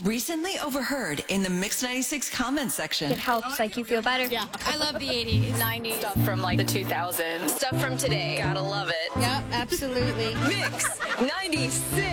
Recently overheard in the Mix 96 comment section. It helps, like, you feel better. Yeah. I love the 80s, 90s. Stuff from like the 2000s. Stuff from today. Gotta love it. Yeah, absolutely. Mix 96.